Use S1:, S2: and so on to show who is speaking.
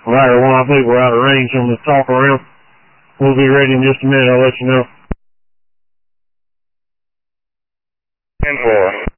S1: Rider 1, I believe we're out of range on the talk around. We'll be ready in just a minute. I'll let you know.
S2: 10-4.